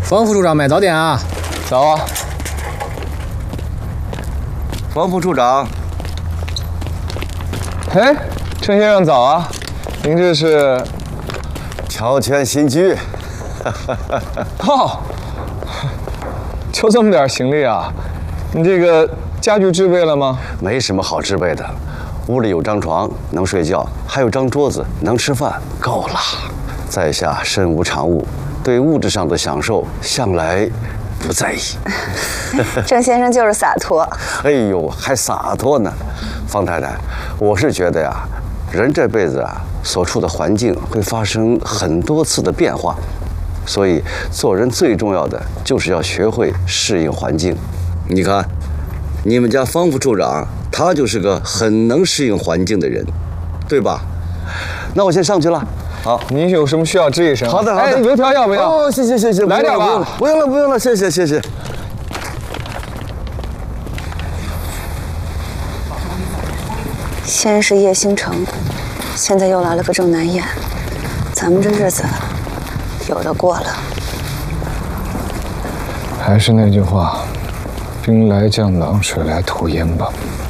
方副处长买早点啊！ 早啊， 方副处长。 哎，陈先生早啊！您这是乔迁新居。 哦，就这么点行李啊？你这个家具置备了吗？ 没什么好置备的，屋里有张床能睡觉，还有张桌子能吃饭，够了。在下身无长物，对物质上的享受向来不在意。 郑先生就是洒脱。 哎呦，还洒脱呢！方太太，我是觉得呀，人这辈子啊，所处的环境会发生很多次的变化，所以做人最重要的就是要学会适应环境。你看，你们家方副处长，他就是个很能适应环境的人，对吧？那我先上去了。好， 您有什么需要吱一声？ 好的，好的。 哎，油条要不要？ 哦，谢谢， 来点吧。 不用了，谢谢。 先是叶星辰，现在又来了个郑南燕，咱们这日子有的过了。 还是那句话，兵来将挡，水来土掩吧。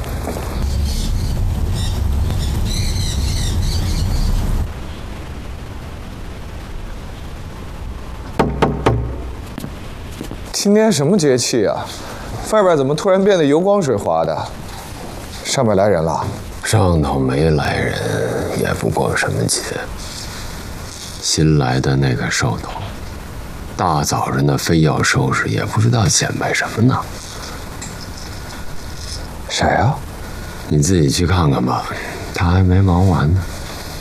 今天什么节气啊？外边怎么突然变得油光水滑的？上面来人了？ 上头没来人，也不过什么节。新来的那个瘦头，大早上的非要收拾，也不知道显摆什么呢。 谁啊？ 你自己去看看吧，他还没忙完呢。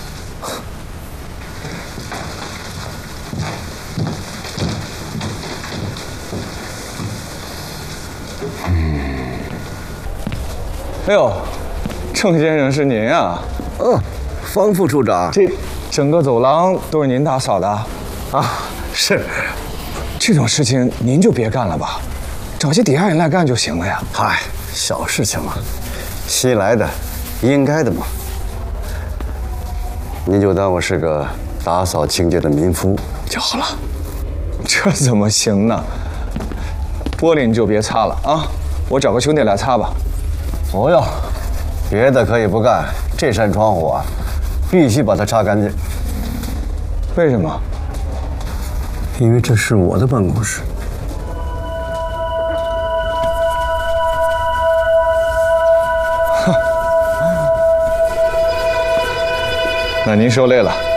哎呦，郑先生是您啊？ 方副处长， 这整个走廊都是您打扫的啊？是。 这种事情您就别干了吧，找些底下人来干就行了呀。 嗨，小事情嘛，新来的，应该的嘛。您就当我是个打扫清洁的民夫就好了。 这怎么行呢？玻璃你就别擦了啊，我找个兄弟来擦吧。 不用，别的可以不干，这扇窗户啊，必须把它擦干净。 为什么？ 因为这是我的办公室。 哼，那您受累了。